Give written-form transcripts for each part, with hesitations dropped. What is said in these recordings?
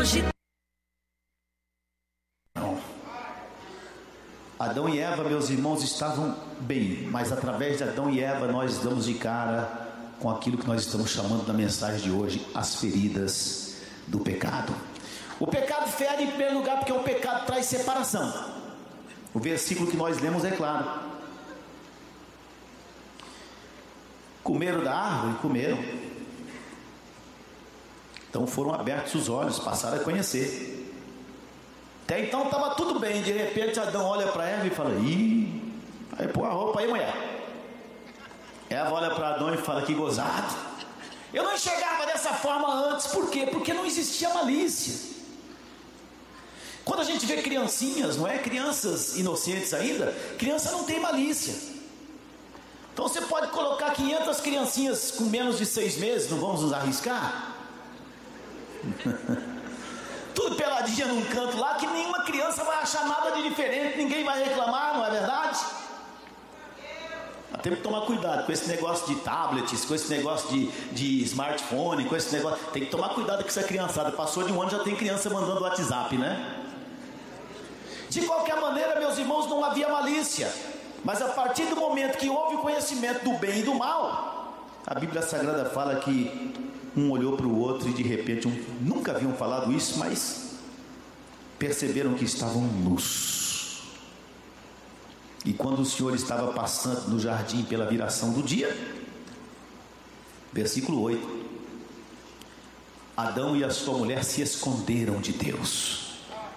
hoje. Adão e Eva, meus irmãos, estavam bem, mas através de Adão e Eva nós damos de cara com aquilo que nós estamos chamando na mensagem de hoje, as feridas do pecado. O pecado fere em primeiro lugar porque o pecado traz separação. O versículo que nós lemos é claro. Comeram da árvore? Comeram. Então foram abertos os olhos, passaram a conhecer. Até então estava tudo bem, de repente Adão olha para Eva e fala: ih, aí põe a roupa aí, mulher. Eva olha para Adão e fala: que gozado. Eu não enxergava dessa forma antes, por quê? Porque não existia malícia. Quando a gente vê criancinhas, não é? Crianças inocentes ainda, criança não tem malícia. Então você pode colocar 500 criancinhas com menos de 6 meses, não vamos nos arriscar? Tudo peladinha num canto lá, que nenhuma criança vai achar nada de diferente, ninguém vai reclamar, não é verdade? Temos que tomar cuidado com esse negócio de tablets, com esse negócio de smartphone, com esse negócio. Tem que tomar cuidado com essa criançada. Passou de um ano, já tem criança mandando WhatsApp, né? De qualquer maneira, meus irmãos, não havia malícia. Mas a partir do momento que houve o conhecimento do bem e do mal, a Bíblia Sagrada fala que um olhou para o outro e de repente nunca haviam falado isso, mas perceberam que estavam nus. E quando o Senhor estava passando no jardim pela viração do dia, versículo 8, Adão e a sua mulher se esconderam de Deus.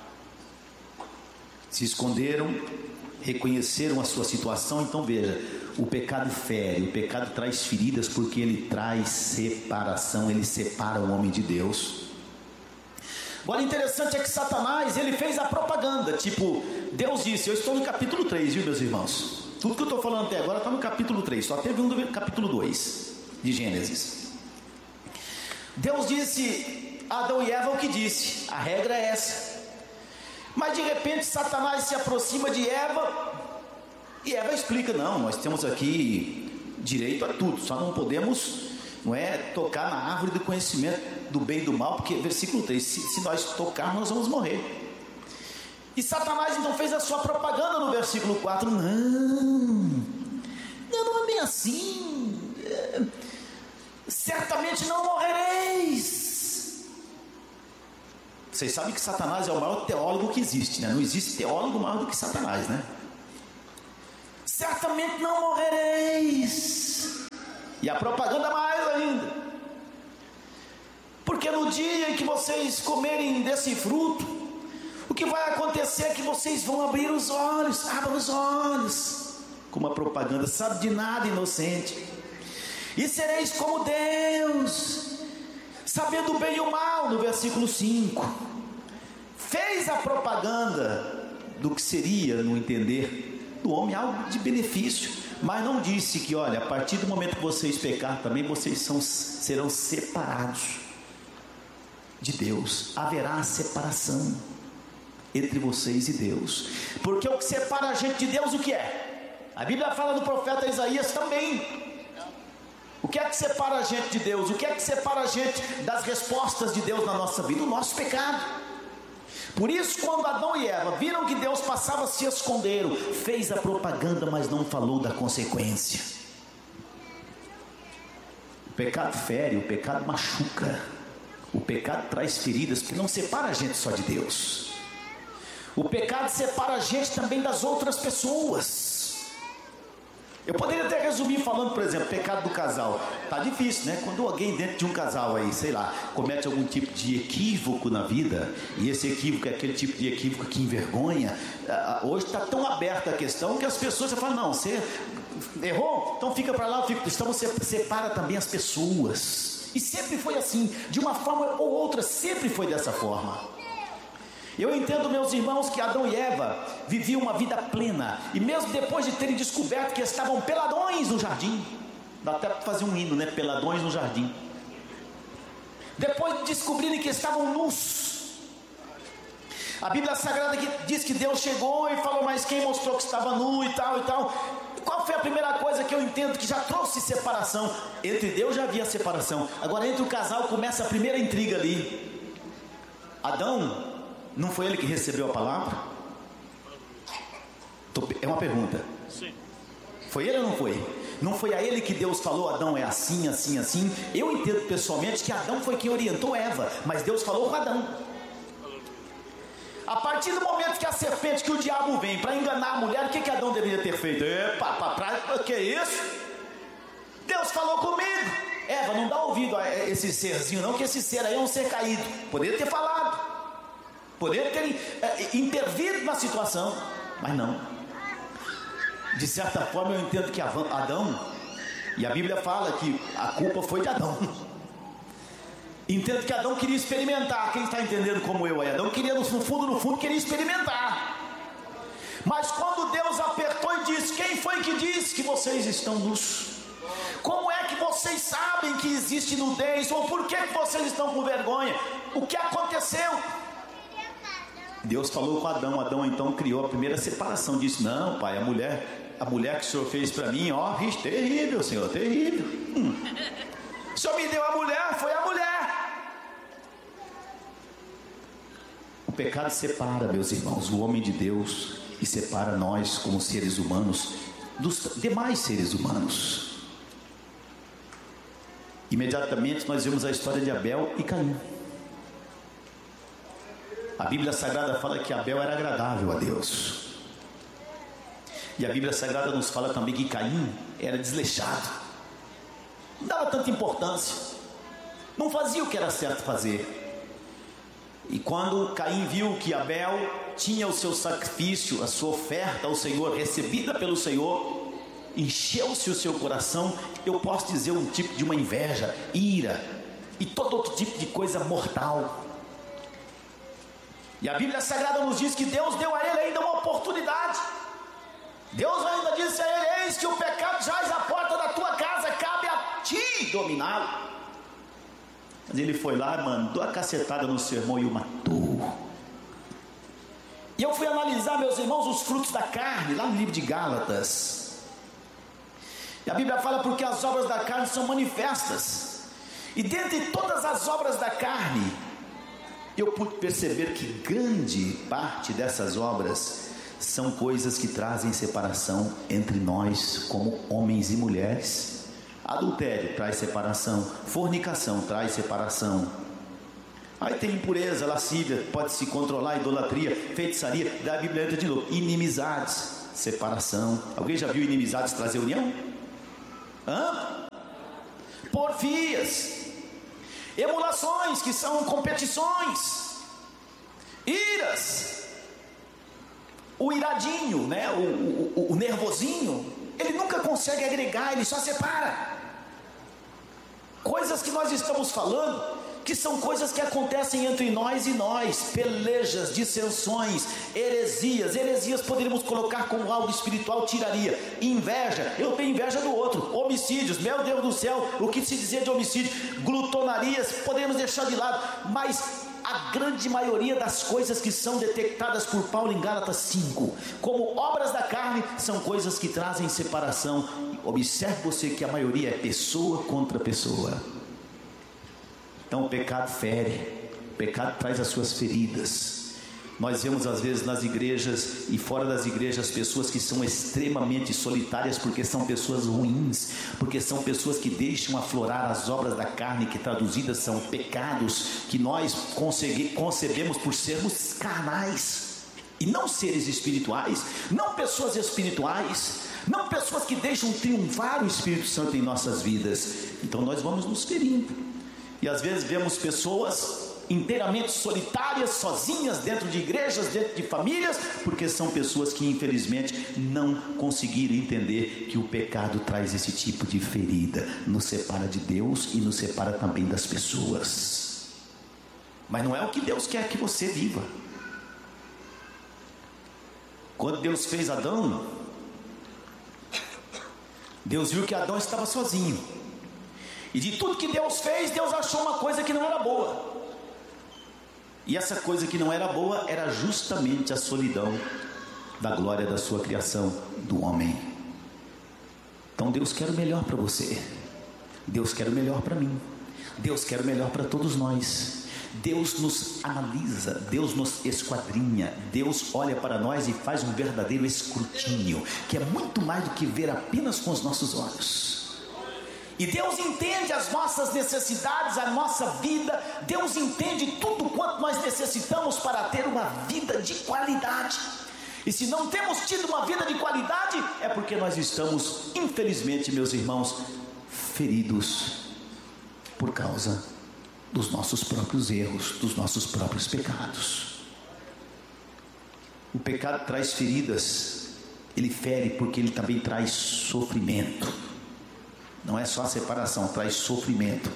Se esconderam, reconheceram a sua situação. Então veja, o pecado fere, o pecado traz feridas porque ele traz separação, ele separa o homem de Deus. Agora interessante é que Satanás, ele fez a propaganda, tipo, Deus disse, eu estou no capítulo 3, viu meus irmãos? Tudo que eu estou falando até agora está no capítulo 3, só teve um do capítulo 2 de Gênesis. Deus disse a Adão e Eva o que disse, a regra é essa. Mas de repente Satanás se aproxima de Eva e Eva explica: não, nós temos aqui direito a tudo, só não podemos, não é, tocar na árvore do conhecimento do bem e do mal, porque versículo 3, se nós tocarmos nós vamos morrer. E Satanás então fez a sua propaganda no versículo 4: não é bem assim, certamente não morrereis. Vocês sabem que Satanás é o maior teólogo que existe, né? Não existe teólogo maior do que Satanás, né? Certamente não morrereis. E a propaganda mais ainda, porque no dia em que vocês comerem desse fruto, o que vai acontecer é que vocês vão abrir os olhos. Abram os olhos. Com uma propaganda, sabe de nada, inocente. E sereis como Deus, sabendo o bem e o mal, no versículo 5. Fez a propaganda do que seria, no entender do homem, algo de benefício, mas não disse que, olha, a partir do momento que vocês pecar também, vocês serão separados de Deus. Haverá separação entre vocês e Deus, porque o que separa a gente de Deus, o que é? A Bíblia fala do profeta Isaías também. O que é que separa a gente de Deus? O que é que separa a gente das respostas de Deus na nossa vida? O nosso pecado. Por isso, quando Adão e Eva viram que Deus passava, se esconderam. Fez a propaganda, mas não falou da consequência. O pecado fere, o pecado machuca. O pecado traz feridas, porque não separa a gente só de Deus. O pecado separa a gente também das outras pessoas. Eu poderia até resumir falando, por exemplo, pecado do casal. Tá difícil, né? Quando alguém dentro de um casal aí, sei lá, comete algum tipo de equívoco na vida, e esse equívoco é aquele tipo de equívoco que envergonha. Hoje está tão aberta a questão que as pessoas falam: não, você errou, então fica para lá, então você separa também as pessoas. E sempre foi assim, de uma forma ou outra, sempre foi dessa forma. Eu entendo, meus irmãos, que Adão e Eva viviam uma vida plena, e mesmo depois de terem descoberto que estavam peladões no jardim, dá até para fazer um hino, né? Peladões no jardim. Depois de descobrirem que estavam nus, a Bíblia Sagrada diz que Deus chegou e falou: mas quem mostrou que estava nu e tal e tal? Qual foi a primeira coisa que eu entendo que já trouxe separação? Entre Deus já havia separação, agora entre o casal começa a primeira intriga ali. Adão, não foi ele que recebeu a palavra? É uma pergunta. Sim. Foi ele ou não foi? Não foi a ele que Deus falou, Adão é assim, assim, assim? Eu entendo pessoalmente que Adão foi quem orientou Eva, mas Deus falou com Adão. A partir do momento que a serpente, que o diabo vem para enganar a mulher, o que Adão deveria ter feito? Epa, que isso? Deus falou comigo. Eva, não dá ouvido a esse serzinho não, que esse ser aí é um ser caído. Poderia ter falado, poderia ter intervido na situação, mas não. De certa forma eu entendo que Adão, e a Bíblia fala que a culpa foi de Adão. Entendo que Adão queria experimentar. Quem está entendendo como eu aí? Adão queria, no fundo, queria experimentar. Mas quando Deus apertou e disse: quem foi que disse que vocês estão nus? Como é que vocês sabem que existe nudez? Ou por que vocês estão com vergonha? O que aconteceu? Deus falou com Adão. Adão então criou a primeira separação. Disse: não, pai, a mulher que o Senhor fez para mim, ó, terrível, Senhor, terrível. O Senhor me deu a mulher, foi a mulher. O pecado separa, meus irmãos, o homem de Deus, e separa nós como seres humanos dos demais seres humanos. Imediatamente nós vemos a história de Abel e Caim. A Bíblia Sagrada fala que Abel era agradável a Deus, e a Bíblia Sagrada nos fala também que Caim era desleixado, não dava tanta importância, não fazia o que era certo fazer. E quando Caim viu que Abel tinha o seu sacrifício, a sua oferta ao Senhor, recebida pelo Senhor, encheu-se o seu coração, eu posso dizer, um tipo de uma inveja, ira e todo outro tipo de coisa mortal. E a Bíblia Sagrada nos diz que Deus deu a ele ainda uma oportunidade. Deus ainda disse a ele: eis que o pecado jaz à porta da tua casa, cabe a ti dominá-lo. Mas ele foi lá, mandou a cacetada no seu irmão e o matou. E eu fui analisar, meus irmãos, os frutos da carne, lá no livro de Gálatas. E a Bíblia fala: porque as obras da carne são manifestas. E dentre todas as obras da carne, eu pude perceber que grande parte dessas obras são coisas que trazem separação entre nós como homens e mulheres. Adultério traz separação, fornicação traz separação. Aí tem impureza, lascívia, pode se controlar, idolatria, feitiçaria. Da Bíblia entra de novo: inimizades, separação. Alguém já viu inimizades trazer união? Porfias, emulações, que são competições, iras, o iradinho, né? o nervosinho, ele nunca consegue agregar, ele só separa. Coisas que nós estamos falando, que são coisas que acontecem entre nós e nós: pelejas, dissensões, heresias poderíamos colocar como algo espiritual, tiraria. Inveja, eu tenho inveja do outro. Homicídios, meu Deus do céu, o que se dizer de homicídio? Glutonarias, podemos deixar de lado, mas a grande maioria das coisas que são detectadas por Paulo em Gálatas 5 como obras da carne, são coisas que trazem separação. Observe você que a maioria é pessoa contra pessoa. Então o pecado fere, o pecado traz as suas feridas. Nós vemos às vezes nas igrejas e fora das igrejas pessoas que são extremamente solitárias, porque são pessoas ruins, porque são pessoas que deixam aflorar as obras da carne, que traduzidas são pecados, que nós concebemos por sermos carnais e não seres espirituais, não pessoas espirituais, não pessoas que deixam triunfar o Espírito Santo em nossas vidas. Então nós vamos nos ferindo. E às vezes vemos pessoas inteiramente solitárias, sozinhas, dentro de igrejas, dentro de famílias, porque são pessoas que infelizmente não conseguiram entender que o pecado traz esse tipo de ferida, nos separa de Deus e nos separa também das pessoas. Mas não é o que Deus quer que você viva. Quando Deus fez Adão, Deus viu que Adão estava sozinho, e de tudo que Deus fez, Deus achou uma coisa que não era boa. E essa coisa que não era boa era justamente a solidão da glória da sua criação, do homem. Então Deus quer o melhor para você, Deus quer o melhor para mim, Deus quer o melhor para todos nós. Deus nos analisa, Deus nos esquadrinha, Deus olha para nós e faz um verdadeiro escrutínio, que é muito mais do que ver apenas com os nossos olhos. E Deus entende as nossas necessidades, a nossa vida. Deus entende tudo quanto nós necessitamos para ter uma vida de qualidade. E se não temos tido uma vida de qualidade, é porque nós estamos, infelizmente, meus irmãos, feridos por causa dos nossos próprios erros, dos nossos próprios pecados. O pecado traz feridas, ele fere porque ele também traz sofrimento. Não é só a separação, traz sofrimento.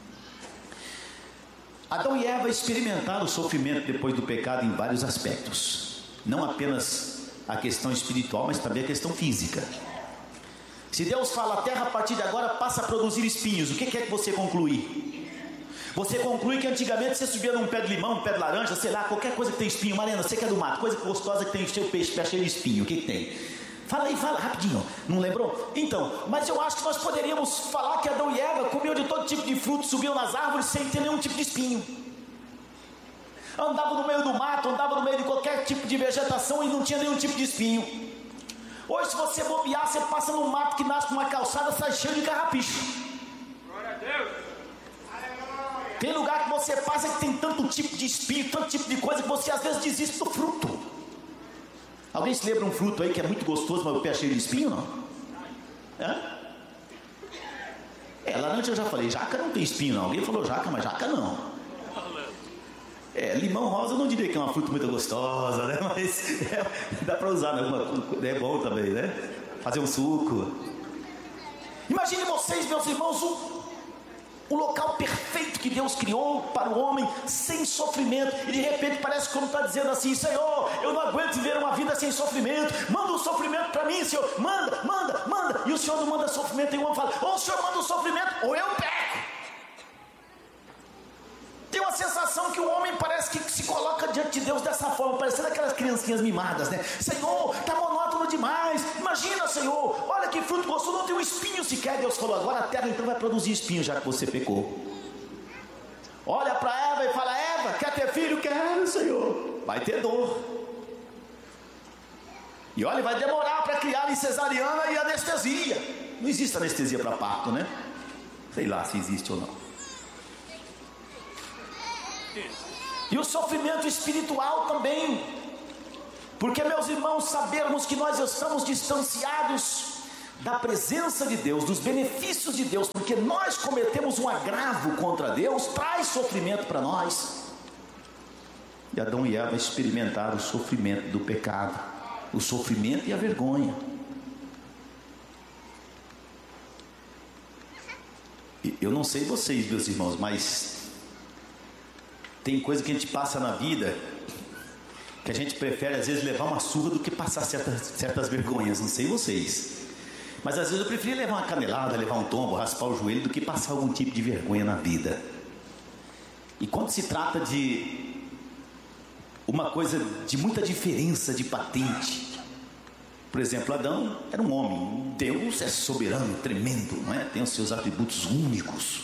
Adão e Eva experimentaram o sofrimento depois do pecado em vários aspectos. Não apenas a questão espiritual, mas também a questão física. Se Deus fala, a terra a partir de agora passa a produzir espinhos, o que é que você conclui? Você conclui que antigamente você subia num pé de limão, um pé de laranja, sei lá, qualquer coisa que tem espinho. Mariana, você que é do mato, coisa gostosa que tem o peixe, pé cheio de espinho, o que tem? Fala aí, fala rapidinho, não lembrou? Então, mas eu acho que nós poderíamos falar que Adão e Eva comiam de todo tipo de fruto, subiam nas árvores sem ter nenhum tipo de espinho. Andavam no meio do mato, andavam no meio de qualquer tipo de vegetação e não tinha nenhum tipo de espinho. Hoje, se você bobear, você passa num mato que nasce numa calçada, sai cheio de carrapicho. Glória a Deus. Tem lugar que você passa que tem tanto tipo de espinho, tanto tipo de coisa, que você às vezes desiste do fruto. Alguém se lembra um fruto aí que é muito gostoso, mas o pé é cheio de espinho, não? Laranja eu já falei, jaca não tem espinho não. Alguém falou jaca, mas jaca não. Limão rosa eu não diria que é uma fruta muito gostosa, né? Mas dá para usar, né? É bom também, né? Fazer um suco. Imagine vocês, meus irmãos, o local perfeito que Deus criou para o homem, sem sofrimento, e de repente parece como está dizendo assim: Senhor, eu não aguento viver uma vida sem sofrimento, manda um sofrimento para mim, Senhor, manda, e o Senhor não manda sofrimento, e o homem fala: ou o Senhor manda um sofrimento, ou eu peco. Tem uma sensação que o homem parece que se coloca diante de Deus dessa forma, parecendo aquelas criancinhas mimadas, né? Senhor, está monótono demais, imagina, Senhor, olha que fruto gostoso, não tem um espinho sequer. Deus falou: agora a terra então vai produzir espinho, já que você pecou. Olha para Eva e fala: Eva, quer ter filho? Quero, Senhor. Vai ter dor. E olha, vai demorar para criar em cesariana e anestesia. Não existe anestesia para parto, né? Sei lá se existe ou não. E o sofrimento espiritual também, porque, meus irmãos, sabermos que nós estamos distanciados da presença de Deus, dos benefícios de Deus, porque nós cometemos um agravo contra Deus, traz sofrimento para nós. E Adão e Eva experimentaram o sofrimento do pecado, o sofrimento e a vergonha. Eu não sei vocês, meus irmãos, mas tem coisa que a gente passa na vida que a gente prefere às vezes levar uma surra do que passar certas vergonhas. Não sei vocês, mas às vezes eu prefiro levar uma canelada, levar um tombo, raspar o joelho, do que passar algum tipo de vergonha na vida. E quando se trata de uma coisa de muita diferença de patente, por exemplo, Adão era um homem, Deus é soberano, tremendo, não é? Tem os seus atributos únicos.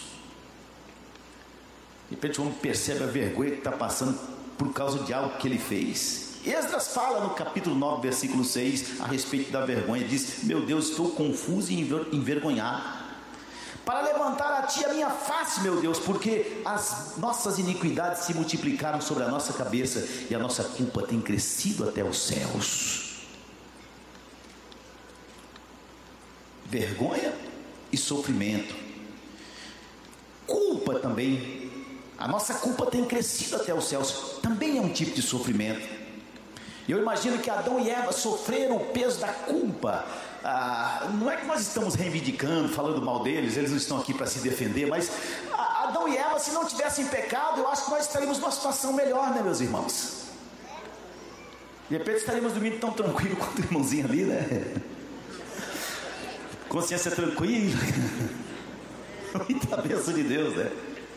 De repente o homem percebe a vergonha que está passando por causa de algo que ele fez. Esdras fala no capítulo 9, versículo 6, a respeito da vergonha. Diz: meu Deus, estou confuso e envergonhado, para levantar a ti a minha face, meu Deus, porque as nossas iniquidades se multiplicaram sobre a nossa cabeça, e a nossa culpa tem crescido até os céus. Vergonha e sofrimento. Culpa também. A nossa culpa tem crescido até os céus, também é um tipo de sofrimento. E eu imagino que Adão e Eva sofreram o peso da culpa. Não é que nós estamos reivindicando, falando mal deles, eles não estão aqui para se defender, mas Adão e Eva, se não tivessem pecado, eu acho que nós estaríamos numa situação melhor, né, meus irmãos? De repente estaríamos dormindo tão tranquilo quanto o irmãozinho ali, né? Consciência tranquila. Muita bênção de Deus, né?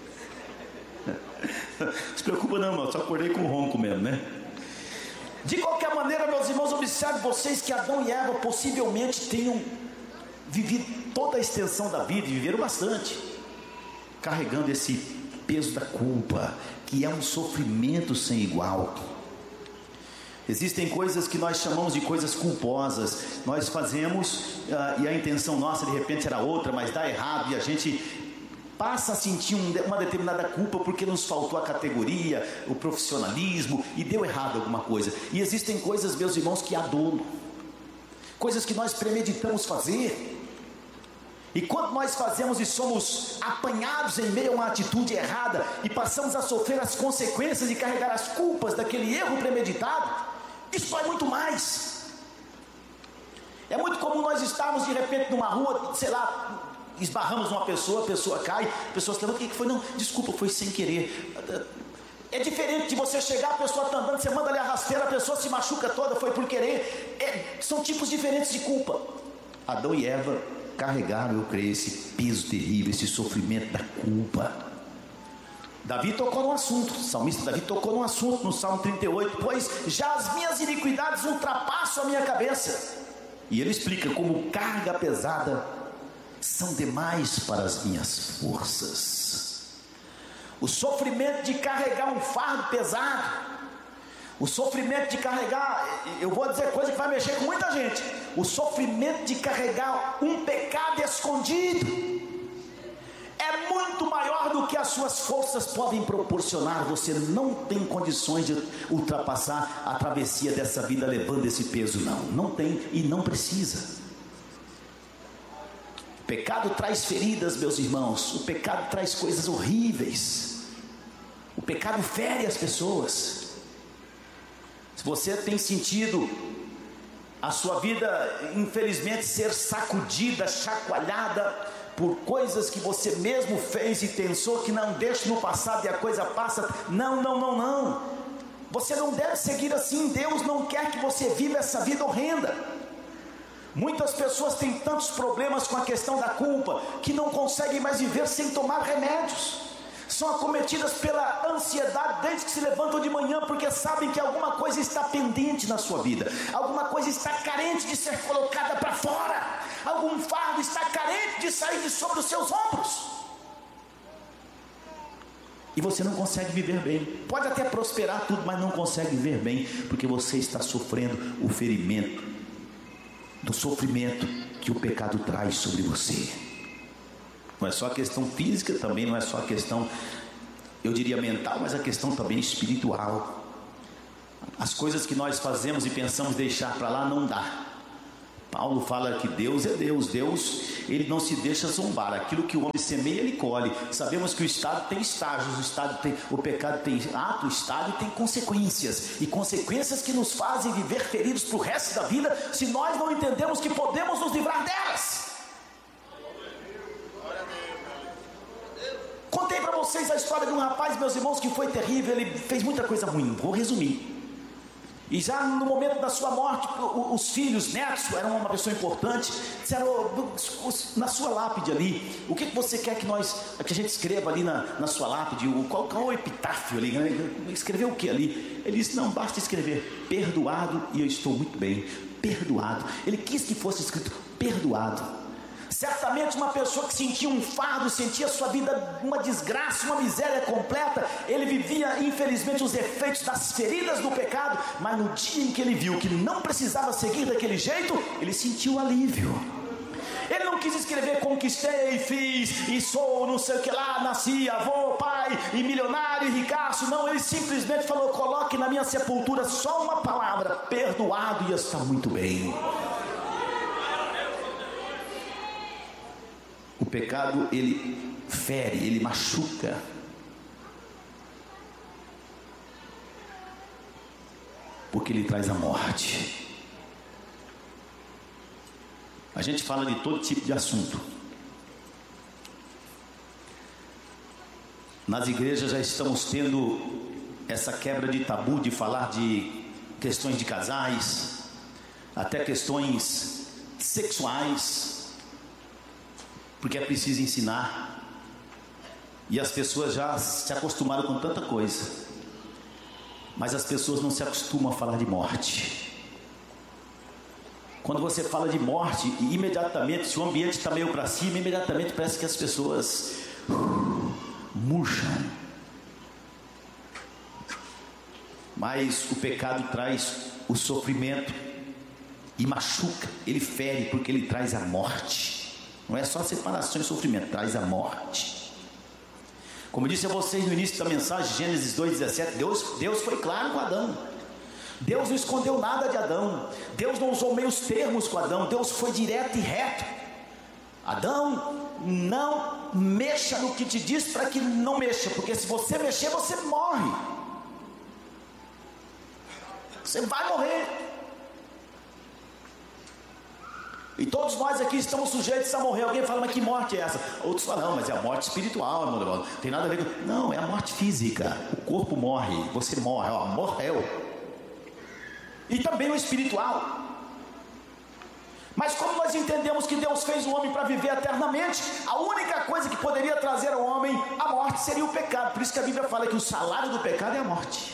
Não se preocupa não, irmão, só acordei com ronco mesmo, né? De qualquer maneira, meus irmãos, observe vocês que Adão e Eva possivelmente tenham vivido toda a extensão da vida, e viveram bastante, carregando esse peso da culpa, que é um sofrimento sem igual. Existem coisas que nós chamamos de coisas culposas. Nós fazemos e a intenção nossa de repente era outra, mas dá errado e a gente passa a sentir uma determinada culpa porque nos faltou a categoria, o profissionalismo e deu errado alguma coisa. E existem coisas, meus irmãos, que há dolo, coisas que nós premeditamos fazer. E quando nós fazemos e somos apanhados em meio a uma atitude errada e passamos a sofrer as consequências e carregar as culpas daquele erro premeditado, isso dói muito mais. É muito comum nós estarmos de repente numa rua, sei lá, esbarramos numa pessoa, a pessoa cai, a pessoa se levanta, o que foi? Não, desculpa, foi sem querer. É diferente de você chegar, a pessoa está andando, você manda ali a rasteira, a pessoa se machuca toda, foi por querer. São tipos diferentes de culpa. Adão e Eva carregaram, eu creio, esse peso terrível, esse sofrimento da culpa. Davi tocou no assunto, o salmista Davi tocou no assunto no Salmo 38, pois já as minhas iniquidades ultrapassam a minha cabeça. E ele explica como carga pesada são demais para as minhas forças. O sofrimento de carregar um fardo pesado, o sofrimento de carregar, eu vou dizer coisa que vai mexer com muita gente, o sofrimento de carregar um pecado escondido é muito maior do que as suas forças podem proporcionar. Você não tem condições de ultrapassar a travessia dessa vida levando esse peso, não tem e não precisa. O pecado traz feridas, meus irmãos, o pecado traz coisas horríveis, o pecado fere as pessoas. Se você tem sentido a sua vida infelizmente ser sacudida, chacoalhada por coisas que você mesmo fez e pensou que não, deixa no passado e a coisa passa, não, você não deve seguir assim. Deus não quer que você viva essa vida horrenda. Muitas pessoas têm tantos problemas com a questão da culpa que não conseguem mais viver sem tomar remédios, são acometidas pela ansiedade desde que se levantam de manhã, porque sabem que alguma coisa está pendente na sua vida, alguma coisa está carente de ser colocada para fora, algum fardo está carente de sair de sobre os seus ombros, e você não consegue viver bem. Pode até prosperar tudo, mas não consegue viver bem, porque você está sofrendo o ferimento do sofrimento que o pecado traz sobre você. Não é só a questão física, também não é só a questão, eu diria, mental, mas a questão também espiritual. As coisas que nós fazemos e pensamos deixar para lá não dá. Paulo fala que Deus é Deus, ele não se deixa zombar. Aquilo que o homem semeia, ele colhe. Sabemos que o estado tem estágios, o pecado tem ato, estágio e tem consequências. E consequências que nos fazem viver feridos para o resto da vida, se nós não entendemos que podemos nos livrar delas. Contei para vocês a história de um rapaz, meus irmãos, que foi terrível. Ele fez muita coisa ruim, vou resumir. E já no momento da sua morte, os filhos, netos, eram uma pessoa importante, disseram, na sua lápide ali, o que você quer que a gente escreva ali na sua lápide? Qual é o epitáfio ali? Escrever o que ali? Ele disse, não, basta escrever, perdoado e eu estou muito bem, perdoado. Ele quis que fosse escrito, perdoado. Certamente uma pessoa que sentia um fardo, sentia sua vida uma desgraça, uma miséria completa, ele vivia infelizmente os efeitos das feridas do pecado, mas no dia em que ele viu que não precisava seguir daquele jeito, ele sentiu alívio. Ele não quis escrever conquistei, fiz e sou não sei o que lá, nasci, avô, pai e milionário e ricaço. Não, ele simplesmente falou, coloque na minha sepultura só uma palavra, perdoado, e está muito bem. O pecado, ele fere, ele machuca. Porque ele traz a morte. A gente fala de todo tipo de assunto. Nas igrejas já estamos tendo essa quebra de tabu de falar de questões de casais, até questões sexuais, porque é preciso ensinar, e as pessoas já se acostumaram com tanta coisa, mas as pessoas não se acostumam a falar de morte. Quando você fala de morte, imediatamente, se o ambiente está meio para cima, imediatamente parece que as pessoas murcham. Mas o pecado traz o sofrimento e machuca, ele fere, porque ele traz a morte. Não é só separação e sofrimento, traz a morte. Como eu disse a vocês no início da mensagem, Gênesis 2,17, Deus foi claro com Adão. Deus não escondeu nada de Adão. Deus não usou meios termos com Adão. Deus foi direto e reto. Adão, não mexa no que te diz para que não mexa, porque se você mexer, você morre. Você vai morrer. E todos nós aqui estamos sujeitos a morrer. Alguém fala, mas que morte é essa? Outros falam, não, mas é a morte espiritual, irmão. Tem nada a ver com... Não, é a morte física. O corpo morre, você morre, ó, morreu. E também o espiritual. Mas como nós entendemos que Deus fez o homem para viver eternamente, a única coisa que poderia trazer ao homem a morte seria o pecado. Por isso que a Bíblia fala que o salário do pecado é a morte.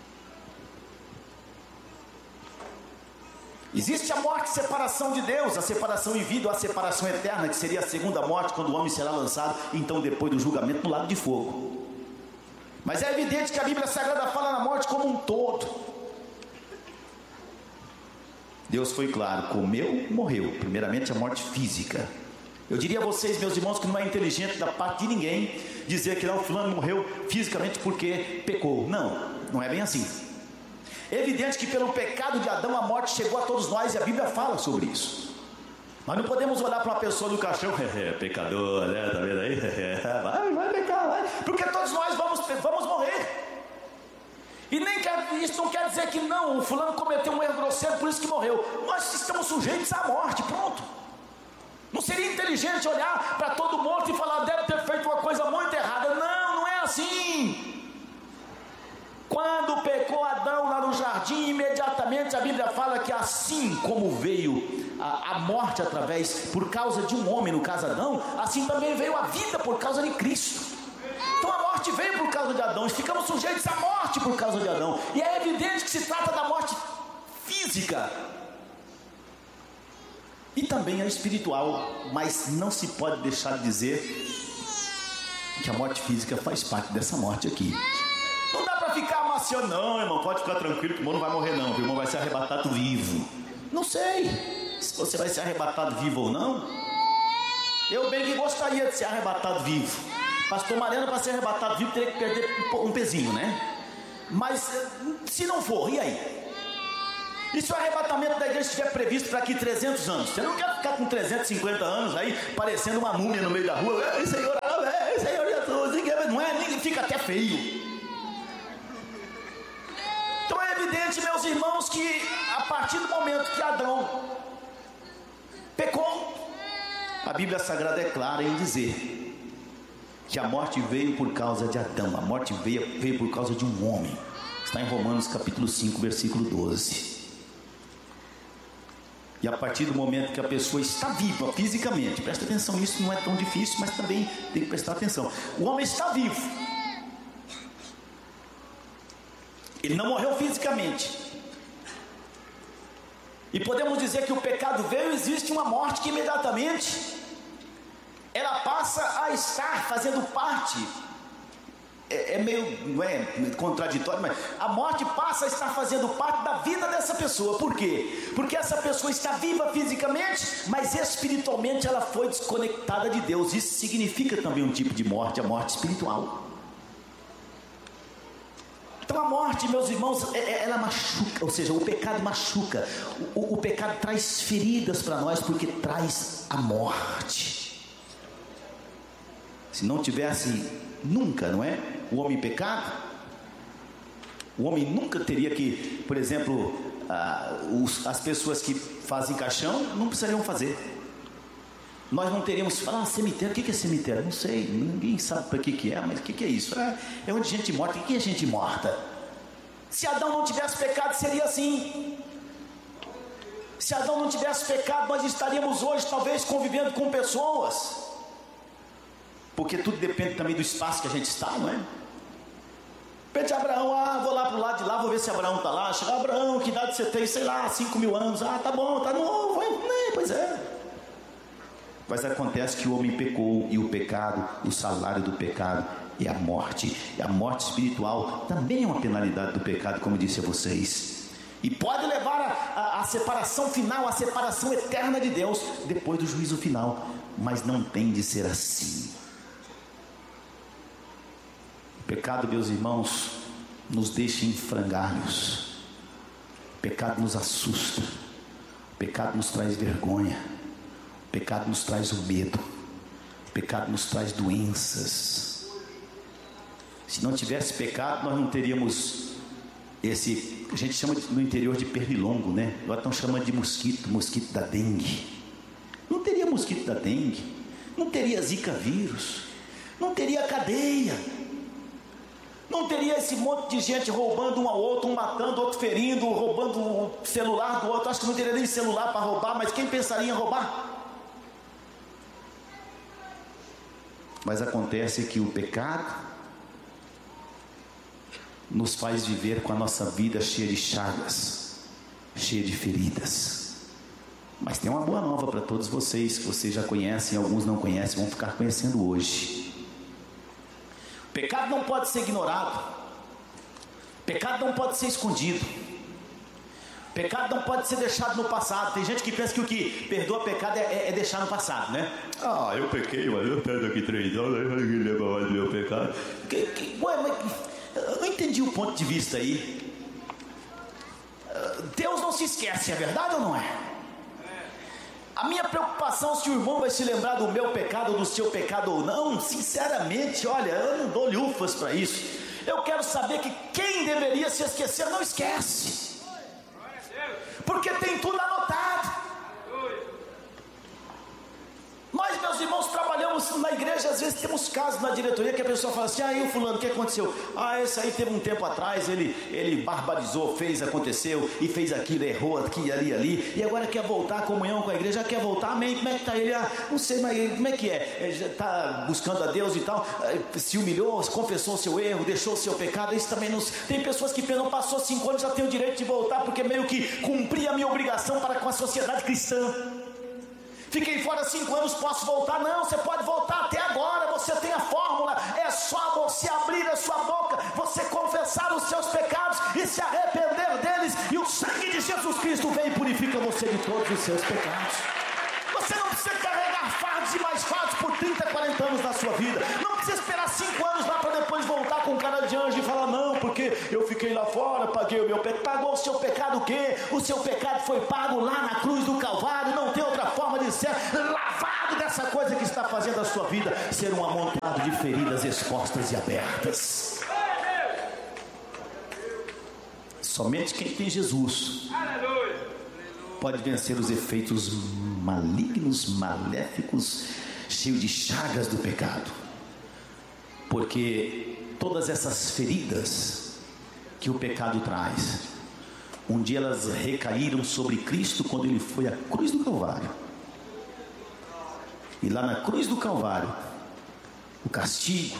Existe a morte, separação de Deus, a separação em vida, a separação eterna, que seria a segunda morte, quando o homem será lançado, então depois do julgamento, no lago de fogo. Mas é evidente que a Bíblia Sagrada fala na morte como um todo. Deus foi claro, comeu, morreu. Primeiramente a morte física. Eu diria a vocês, meus irmãos, que não é inteligente da parte de ninguém dizer que não, fulano morreu fisicamente porque pecou. Não, não é bem assim. É evidente que pelo pecado de Adão a morte chegou a todos nós, e a Bíblia fala sobre isso. Mas não podemos olhar para uma pessoa do caixão, pecador, né? Tá vendo aí? Vai pecar, vai. Porque todos nós vamos morrer. E isso não quer dizer que não, o fulano cometeu um erro grosseiro, por isso que morreu. Nós estamos sujeitos à morte, pronto. Não seria inteligente olhar para todo morto e falar, deve ter feito uma coisa muito errada. Não, não é assim. Quando pecou Adão lá no jardim, imediatamente a Bíblia fala que assim como veio a morte por causa de um homem, no caso Adão, assim também veio a vida por causa de Cristo. Então a morte veio por causa de Adão, e ficamos sujeitos à morte por causa de Adão. E é evidente que se trata da morte física e também a espiritual, mas não se pode deixar de dizer que a morte física faz parte dessa morte aqui. Não dá para ficar amaciando, não, irmão, pode ficar tranquilo que o irmão não vai morrer não, o irmão vai ser arrebatado vivo. Não sei se você vai ser arrebatado vivo ou não. Eu bem que gostaria de ser arrebatado vivo. Pastor Mariano, para ser arrebatado vivo, teria que perder um pezinho, né? Mas se não for, e aí? E se o arrebatamento da igreja estiver previsto para aqui 300 anos? Você não quer ficar com 350 anos aí, parecendo uma múmia no meio da rua? Ei, Senhor, Senhor Jesus, não é? Nem fica até feio. Então é evidente, meus irmãos, que a partir do momento que Adão pecou, a Bíblia Sagrada é clara em dizer que a morte veio por causa de Adão. A morte veio por causa de um homem. Está em Romanos capítulo 5, versículo 12. E a partir do momento que a pessoa está viva fisicamente, presta atenção, isso não é tão difícil, mas também tem que prestar atenção. O homem está vivo, ele não morreu fisicamente, e podemos dizer que o pecado veio, existe uma morte que imediatamente ela passa a estar fazendo parte. É meio, não é contraditório, mas a morte passa a estar fazendo parte da vida dessa pessoa. Por quê? Porque essa pessoa está viva fisicamente, mas espiritualmente ela foi desconectada de Deus. Isso significa também um tipo de morte, a morte espiritual. Então a morte, meus irmãos, ela machuca, ou seja, o pecado machuca. O pecado traz feridas para nós, porque traz a morte. Se não tivesse nunca, não é? O homem pecado, o homem nunca teria que, por exemplo, as pessoas que fazem caixão não precisariam fazer. Nós não teríamos que falar, cemitério, o que é cemitério? Não sei, ninguém sabe para que é, mas o que é isso? É onde gente morta. O que é gente morta? Se Adão não tivesse pecado, seria assim. Se Adão não tivesse pecado, nós estaríamos hoje talvez convivendo com pessoas, porque tudo depende também do espaço que a gente está, não é? Pede a Abraão, vou lá para o lado de lá, vou ver se Abraão está lá. Chega, Abraão, que idade você tem? Sei lá, 5.000 anos. Tá bom, tá novo. Pois é. Mas acontece que o homem pecou, e o pecado, o salário do pecado é a morte. E a morte espiritual também é uma penalidade do pecado, como eu disse a vocês. E pode levar a separação final, a separação eterna de Deus, depois do juízo final. Mas não tem de ser assim. O pecado, meus irmãos, nos deixa em frangalhos. O pecado nos assusta. O pecado nos traz vergonha. O pecado nos traz o medo. O pecado nos traz doenças. Se não tivesse pecado, nós não teríamos esse, a gente chama no interior de pernilongo, né? Agora estão chamando de mosquito da dengue. Não teria mosquito da dengue, não teria zika vírus, não teria cadeia, não teria esse monte de gente roubando um ao outro, um matando, outro ferindo, roubando o celular do outro. Acho que não teria nem celular para roubar, mas quem pensaria em roubar? Mas acontece que o pecado nos faz viver com a nossa vida cheia de chagas, cheia de feridas. Mas tem uma boa nova para todos vocês, que vocês já conhecem, alguns não conhecem, vão ficar conhecendo hoje. O pecado não pode ser ignorado. O pecado não pode ser escondido. O pecado não pode ser deixado no passado. Tem gente que pensa que o que perdoa pecado é deixar no passado, né? Ah, eu pequei, mas eu perdo aqui 3 anos, ninguém lembra mais do meu pecado. Ué, mas eu não entendi o ponto de vista aí. Deus não se esquece, é verdade ou não é? A minha preocupação se o irmão vai se lembrar do meu pecado ou do seu pecado ou não, sinceramente, olha, eu não dou lufas para isso. Eu quero saber que quem deveria se esquecer não esquece, porque tem tudo anotado. Nós, meus irmãos, trabalhamos na igreja, às vezes temos casos na diretoria que a pessoa fala assim: ah, e o fulano, o que aconteceu? Ah, esse aí teve um tempo atrás, ele barbarizou, aconteceu, e fez aquilo, errou aqui, ali, e agora quer voltar à comunhão com a igreja, quer voltar, amém, como é que está ele? Ah, não sei, mas como é que é? Ele já está buscando a Deus e tal, se humilhou, confessou o seu erro, deixou o seu pecado. Isso também não... Tem pessoas que não passou 5 anos, já tem o direito de voltar, porque meio que cumpri a minha obrigação para com a sociedade cristã. Fiquei fora 5 anos, posso voltar? Não, você pode voltar até agora, você tem a fórmula, é só você abrir a sua boca, você confessar os seus pecados e se arrepender deles, e o sangue de Jesus Cristo vem e purifica você de todos os seus pecados. Você não precisa carregar fardos e mais fardos por 30, 40 anos na sua vida. Não precisa esperar 5 anos lá para depois voltar com cara de anjo e falar: não, porque eu fiquei lá fora, paguei o meu pecado. Pagou o seu pecado o quê? O seu pecado foi pago lá na cruz do Calvário. Não tem outra forma de ser lavado dessa coisa que está fazendo a sua vida ser um amontoado de feridas expostas e abertas. Somente quem tem Jesus pode vencer os efeitos malignos, maléficos, cheios de chagas do pecado. Porque todas essas feridas que o pecado traz, um dia elas recaíram sobre Cristo quando Ele foi à cruz do Calvário. E lá na cruz do Calvário, o castigo,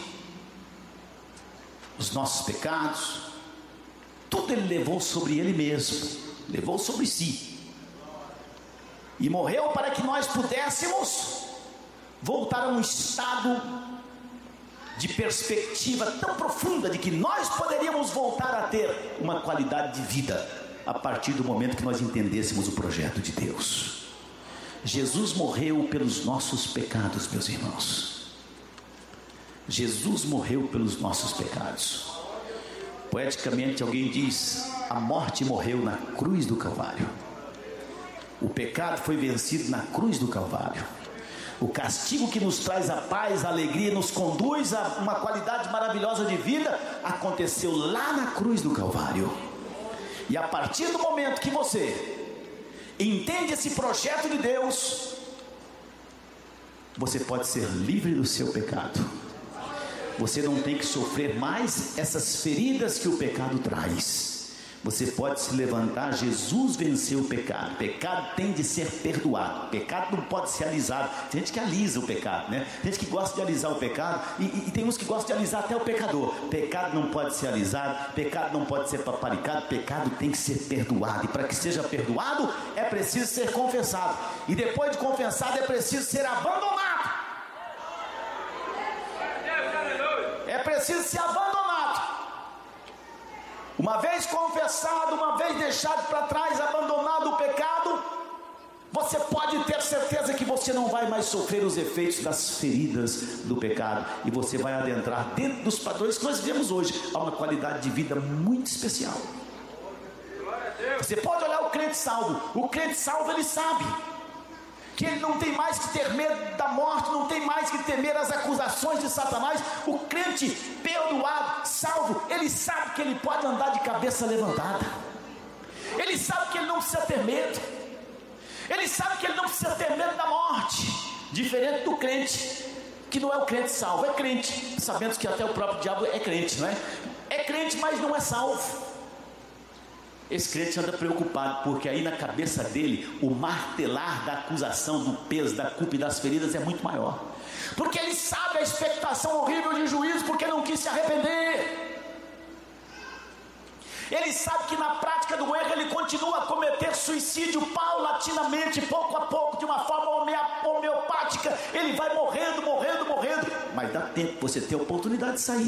os nossos pecados, tudo Ele levou sobre Ele mesmo, levou sobre si. E morreu para que nós pudéssemos voltar a um estado de perspectiva tão profunda de que nós poderíamos voltar a ter uma qualidade de vida a partir do momento que nós entendêssemos o projeto de Deus. Jesus morreu pelos nossos pecados, meus irmãos. Jesus morreu pelos nossos pecados. Poeticamente alguém diz: a morte morreu na cruz do Calvário. O pecado foi vencido na cruz do Calvário. O castigo que nos traz a paz, a alegria, nos conduz a uma qualidade maravilhosa de vida, aconteceu lá na cruz do Calvário. E a partir do momento que você entende esse projeto de Deus, você pode ser livre do seu pecado. Você não tem que sofrer mais essas feridas que o pecado traz. Você pode se levantar. Jesus venceu o pecado. O pecado tem de ser perdoado. O pecado não pode ser alisado. Tem gente que alisa o pecado, né? Tem gente que gosta de alisar o pecado, e tem uns que gostam de alisar até o pecador. Pecado não pode ser alisado, pecado não pode ser paparicado, pecado tem que ser perdoado. E para que seja perdoado, é preciso ser confessado. E depois de confessado, é preciso ser abandonado. É preciso precisa ser abandonado. Uma vez confessado, uma vez deixado para trás, abandonado o pecado, você pode ter certeza que você não vai mais sofrer os efeitos das feridas do pecado, e você vai adentrar dentro dos padrões que nós vivemos hoje, a uma qualidade de vida muito especial. Você pode olhar o crente salvo, ele sabe que ele não tem mais que ter medo da morte, não tem mais que temer as acusações de Satanás. O crente perdoado, salvo, ele sabe que ele pode andar de cabeça levantada, ele sabe que ele não precisa ter medo, ele sabe que ele não precisa ter medo da morte, diferente do crente, que não é o crente salvo, é crente, sabendo que até o próprio diabo é crente, não é? É crente, mas não é salvo. Esse crente anda preocupado, porque aí na cabeça dele, o martelar da acusação, do peso, da culpa e das feridas é muito maior, porque ele sabe a expectação horrível de juízo, porque não quis se arrepender. Ele sabe que na prática do erro ele continua a cometer suicídio paulatinamente, pouco a pouco, de uma forma homeopática. Ele vai morrendo, mas dá tempo, você tem a oportunidade de sair.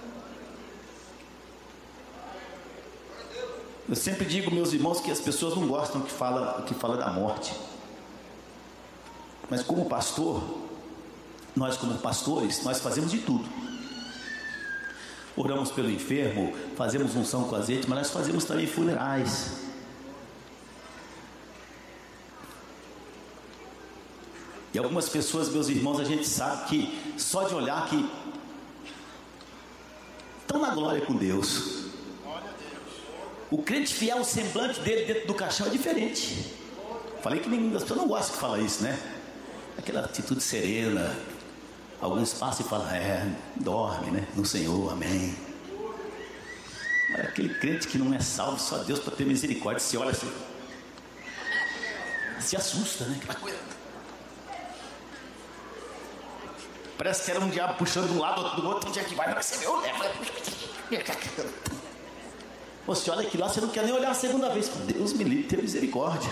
Eu sempre digo, meus irmãos, que as pessoas não gostam que fala da morte, mas como pastor, nós como pastores, nós fazemos de tudo. Oramos pelo enfermo, fazemos unção com azeite, mas nós fazemos também funerais. E algumas pessoas, meus irmãos, a gente sabe que só de olhar que estão na glória com Deus. O crente fiel, o semblante dele dentro do caixão é diferente. Falei que nenhuma das pessoas não gosta de falar isso, né? Aquela atitude serena. Alguns passam e falam, dorme, né? No Senhor, amém. Mas aquele crente que não é salvo, só Deus para ter misericórdia, se olha assim, se assusta, né? Aquela coisa. Parece que era um diabo puxando de um lado, outro do outro, onde é que vai? Não, você meu, leva. Você olha aqui lá, você não quer nem olhar a segunda vez. Deus me livre, tenha misericórdia.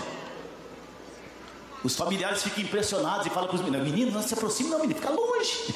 Os familiares ficam impressionados e falam para os meninos, menino, não se aproxime não, menino, fica longe.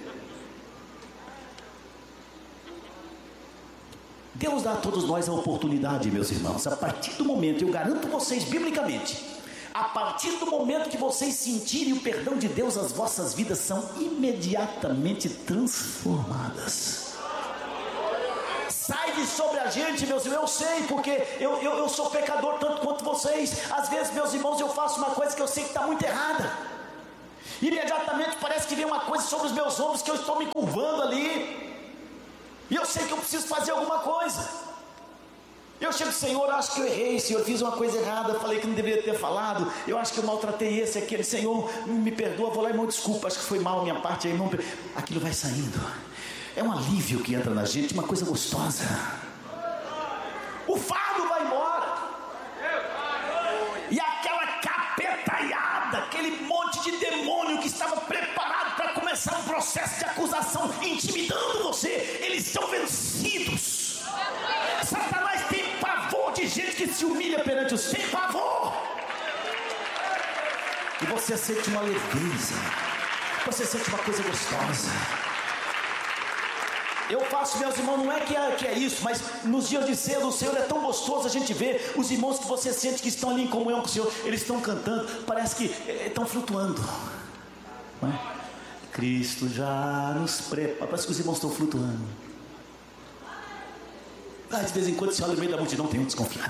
Deus dá a todos nós a oportunidade, meus irmãos, a partir do momento, eu garanto vocês biblicamente, a partir do momento que vocês sentirem o perdão de Deus, as vossas vidas são imediatamente transformadas. Sai de sobre a gente, meus irmãos, eu sei, porque eu sou pecador tanto quanto vocês. Às vezes, meus irmãos, eu faço uma coisa que eu sei que está muito errada, imediatamente parece que vem uma coisa sobre os meus ombros, que eu estou me curvando ali, e eu sei que eu preciso fazer alguma coisa. Eu chego, Senhor, acho que eu errei, Senhor, fiz uma coisa errada, falei que não deveria ter falado, eu acho que eu maltratei esse, aquele, Senhor, me perdoa, vou lá, irmão, desculpa, acho que foi mal a minha parte, aí, irmão, aquilo vai saindo. É um alívio que entra na gente, uma coisa gostosa. O fardo vai embora. E aquela capetaiada, aquele monte de demônio que estava preparado para começar um processo de acusação, intimidando você, eles estão vencidos. Satanás tem pavor de gente que se humilha perante os sem pavor. E você sente uma leveza, você sente uma coisa gostosa. Eu faço, meus irmãos, não é que é isso, mas nos dias de ceia do Senhor é tão gostoso a gente ver os irmãos que você sente que estão ali em comunhão com o Senhor, eles estão cantando, parece que estão flutuando, não é? Cristo já nos prepara, parece que os irmãos estão flutuando. De vez em quando você olha no meio da multidão, tem um desconfiado.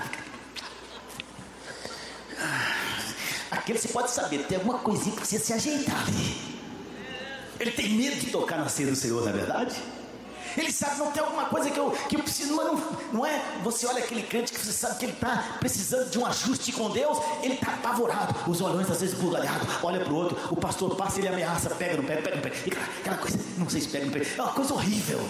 Aquele você pode saber, tem alguma coisinha que precisa se ajeitar ali. Ele tem medo de tocar na ceia do Senhor, não é verdade? Ele sabe, não tem alguma coisa que eu preciso, não é? Você olha aquele crente que você sabe que ele está precisando de um ajuste com Deus, ele está apavorado, os olhões às vezes bugalhados, olha para o outro, o pastor passa e ele ameaça, pega no pé, e aquela coisa, não sei se pega no pé, é uma coisa horrível.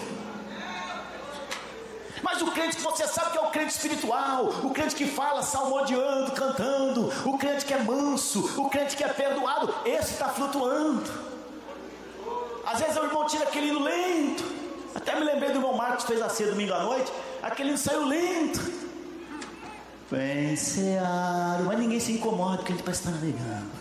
Mas o crente que você sabe que é o crente espiritual, o crente que fala salmodiando, cantando, o crente que é manso, o crente que é perdoado, esse está flutuando. Às vezes o irmão tira aquele hino lento. Até me lembrei do irmão Marcos que fez a ceia domingo à noite. Aquele saiu lento. Venceado. Mas ninguém se incomoda, porque a gente parece estar navegando.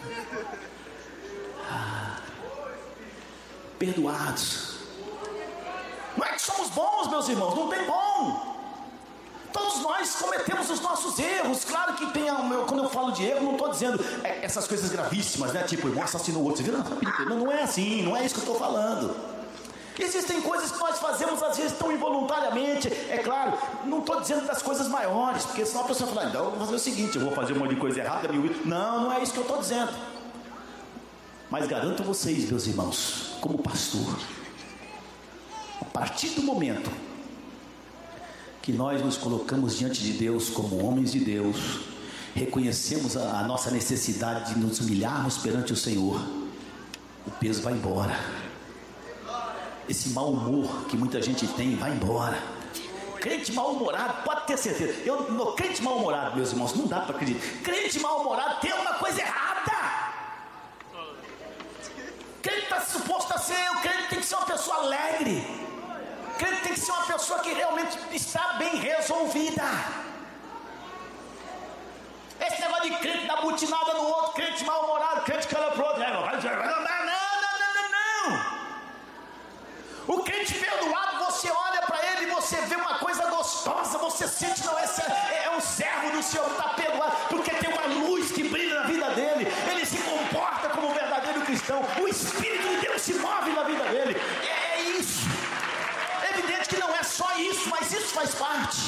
Perdoados. Não é que somos bons, meus irmãos, não tem bom. Todos nós cometemos os nossos erros. Claro que tem, quando eu falo de erro, não estou dizendo essas coisas gravíssimas, né? Tipo, o irmão assassinou o outro. Você vira, não é assim, não é isso que eu estou falando. Existem coisas que nós fazemos às vezes tão involuntariamente. É claro, não estou dizendo das coisas maiores, porque senão a pessoa fala, então eu vou fazer o seguinte, eu vou fazer um monte de coisa errada. Não é isso que eu estou dizendo. Mas garanto a vocês, meus irmãos, como pastor, a partir do momento que nós nos colocamos diante de Deus como homens de Deus, reconhecemos a nossa necessidade de nos humilharmos perante o Senhor, o peso vai embora. Esse mau humor que muita gente tem vai embora. Crente mal-humorado, pode ter certeza. Crente mal-humorado, meus irmãos, não dá para acreditar. Crente mal-humorado tem alguma coisa errada. Crente está suposto a ser, o crente tem que ser uma pessoa alegre. O crente tem que ser uma pessoa que realmente está bem resolvida. Esse negócio de crente dar butinada no outro, crente mal-humorado, crente que olha pro outro, não. O crente perdoado, você olha para ele e você vê uma coisa gostosa, você sente, não, esse é um servo do Senhor, está perdoado, porque tem uma luz que brilha na vida dele, ele se comporta como um verdadeiro cristão, o Espírito de Deus se move na vida dele. É isso. É evidente que não é só isso, mas isso faz parte.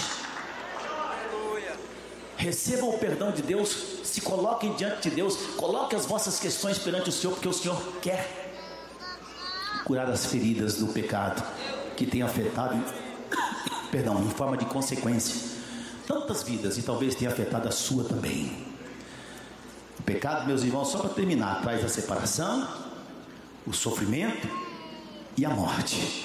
Recebam o perdão de Deus, se coloquem diante de Deus, coloquem as vossas questões perante o Senhor, porque o Senhor quer curar as feridas do pecado que tem afetado, em forma de consequência, tantas vidas, e talvez tenha afetado a sua também. O pecado, meus irmãos, só para terminar, traz a separação, o sofrimento e a morte.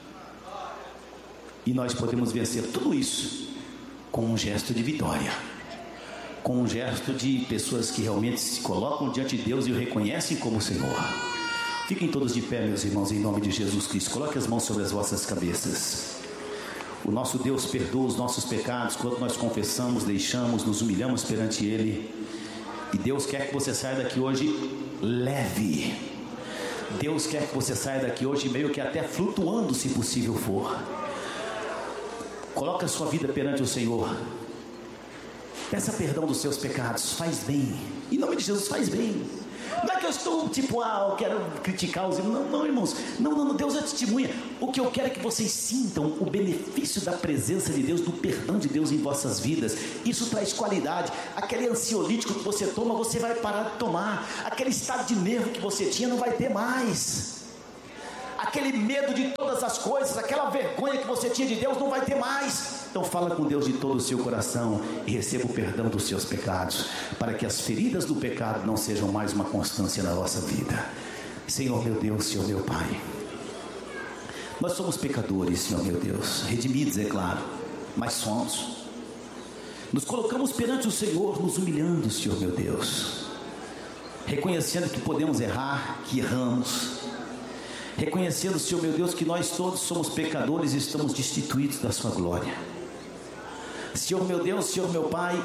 E nós podemos vencer tudo isso com um gesto de vitória, com um gesto de pessoas que realmente se colocam diante de Deus e o reconhecem como Senhor. Fiquem todos de pé, meus irmãos, em nome de Jesus Cristo. Coloque as mãos sobre as vossas cabeças. O nosso Deus perdoa os nossos pecados quando nós confessamos, deixamos, nos humilhamos perante Ele. E Deus quer que você saia daqui hoje leve. Deus quer que você saia daqui hoje meio que até flutuando, se possível for. Coloque a sua vida perante o Senhor. Peça perdão dos seus pecados. Faz bem. Em nome de Jesus, faz bem. Não é que eu estou eu quero criticar os irmãos. Não, irmãos. Não, Deus é testemunha. O que eu quero é que vocês sintam o benefício da presença de Deus, do perdão de Deus em vossas vidas. Isso traz qualidade. Aquele ansiolítico que você toma, você vai parar de tomar. Aquele estado de nervo que você tinha, não vai ter mais. Aquele medo de todas as coisas, aquela vergonha que você tinha de Deus, não vai ter mais. Então fala com Deus de todo o seu coração e receba o perdão dos seus pecados, para que as feridas do pecado não sejam mais uma constância na vossa vida. Senhor meu Deus, Senhor meu Pai, nós somos pecadores, Senhor meu Deus, redimidos, é claro, mas somos. Nos colocamos perante o Senhor, nos humilhando, Senhor meu Deus, reconhecendo que podemos errar, que erramos, reconhecendo, Senhor meu Deus, que nós todos somos pecadores e estamos destituídos da sua glória. Senhor meu Deus, Senhor meu Pai,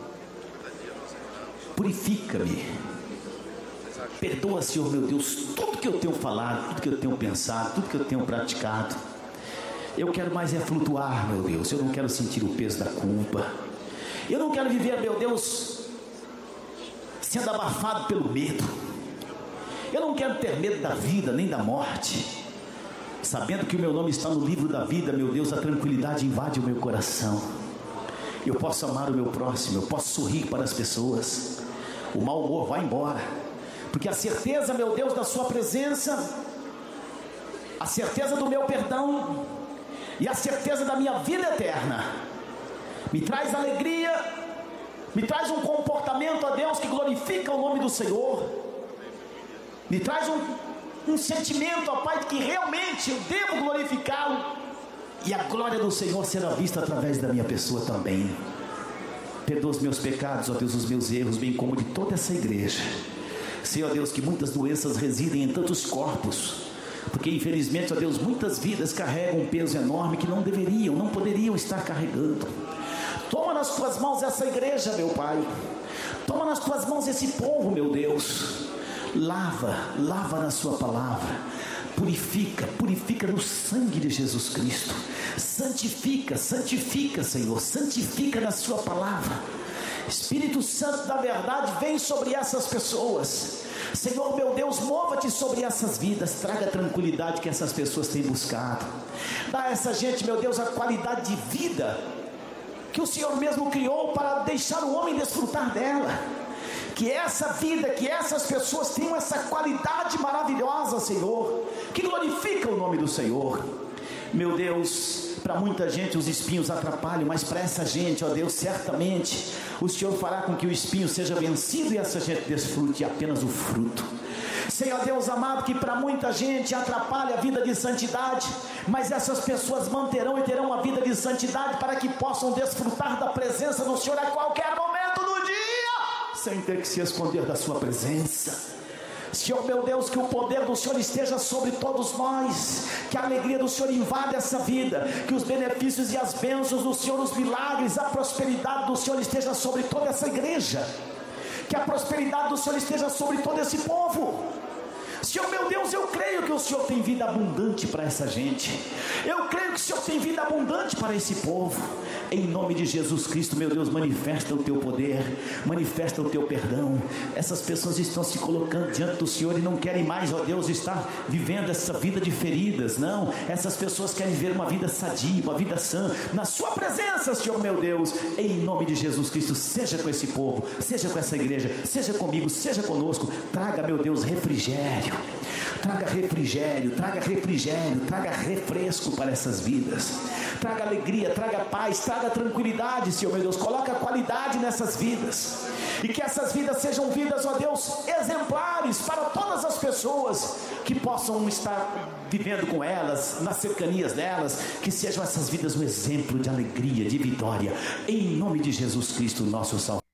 purifica-me, perdoa, Senhor meu Deus, tudo que eu tenho falado, tudo que eu tenho pensado, tudo que eu tenho praticado. Eu quero mais é flutuar, meu Deus. Eu não quero sentir o peso da culpa. Eu não quero viver, meu Deus, sendo abafado pelo medo. Eu não quero ter medo da vida, nem da morte. Sabendo que o meu nome está no livro da vida, meu Deus, a tranquilidade invade o meu coração. Eu posso amar o meu próximo, eu posso sorrir para as pessoas. O mau humor vai embora, porque a certeza, meu Deus, da sua presença, a certeza do meu perdão e a certeza da minha vida eterna me traz alegria, me traz um comportamento, a Deus, que glorifica o nome do Senhor, me traz um sentimento, ó Pai, de que realmente eu devo glorificá-lo, e a glória do Senhor será vista através da minha pessoa também. Perdoa os meus pecados, ó Deus, os meus erros, bem como de toda essa igreja. Senhor, ó Deus, que muitas doenças residem em tantos corpos, porque infelizmente, ó Deus, muitas vidas carregam um peso enorme que não deveriam, não poderiam estar carregando. Toma nas tuas mãos essa igreja, meu Pai. Toma nas tuas mãos esse povo, meu Deus. Lava na sua palavra. Purifica no sangue de Jesus Cristo. Santifica, Senhor, santifica na sua palavra. Espírito Santo da verdade, vem sobre essas pessoas. Senhor meu Deus, mova-te sobre essas vidas, traga a tranquilidade que essas pessoas têm buscado. Dá a essa gente, meu Deus, a qualidade de vida que o Senhor mesmo criou para deixar o homem desfrutar dela. Que essa vida, que essas pessoas tenham essa qualidade maravilhosa, Senhor, que glorifica o nome do Senhor. Meu Deus, para muita gente os espinhos atrapalham, mas para essa gente, ó Deus, certamente o Senhor fará com que o espinho seja vencido e essa gente desfrute apenas o fruto. Senhor Deus amado, que para muita gente atrapalha a vida de santidade, mas essas pessoas manterão e terão uma vida de santidade para que possam desfrutar da presença do Senhor a qualquer momento do dia, sem ter que se esconder da sua presença. Senhor meu Deus, que o poder do Senhor esteja sobre todos nós, que a alegria do Senhor invada essa vida, que os benefícios e as bênçãos do Senhor, os milagres, a prosperidade do Senhor esteja sobre toda essa igreja, que a prosperidade do Senhor esteja sobre todo esse povo. Senhor meu Deus, eu creio que o Senhor tem vida abundante para essa gente, eu creio que o Senhor tem vida abundante para esse povo. Em nome de Jesus Cristo, meu Deus, manifesta o teu poder, manifesta o teu perdão. Essas pessoas estão se colocando diante do Senhor e não querem mais, ó Deus, estar vivendo essa vida de feridas. Não, essas pessoas querem ver uma vida sadia, uma vida sã, na sua presença, Senhor meu Deus. Em nome de Jesus Cristo, seja com esse povo, seja com essa igreja, seja comigo, seja conosco. Traga, meu Deus, refrigério, traga refresco para essas vidas, traga alegria, traga paz, traga tranquilidade, Senhor meu Deus. Coloca qualidade nessas vidas, e que essas vidas sejam vidas, ó Deus, exemplares para todas as pessoas que possam estar vivendo com elas, nas cercanias delas, que sejam essas vidas um exemplo de alegria, de vitória, em nome de Jesus Cristo, nosso Salvador.